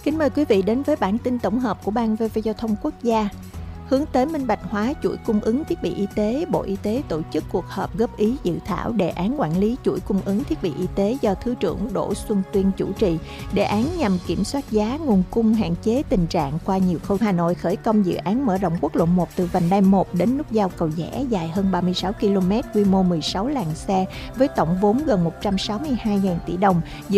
Kính mời quý vị đến với bản tin tổng hợp của Ban VV Giao thông Quốc gia. Hướng tới minh bạch hóa chuỗi cung ứng thiết bị y tế, Bộ Y tế tổ chức cuộc họp góp ý dự thảo đề án quản lý chuỗi cung ứng thiết bị y tế do Thứ trưởng Đỗ Xuân Tuyên chủ trì. Đề án nhằm kiểm soát giá, nguồn cung, hạn chế tình trạng qua nhiều khâu. Hà Nội khởi công dự án mở rộng quốc lộ 1 từ vành đai 1 đến nút giao Cầu Giẽ dài hơn 36 km, quy mô 16 làn xe với tổng vốn gần 162.000 tỷ đồng.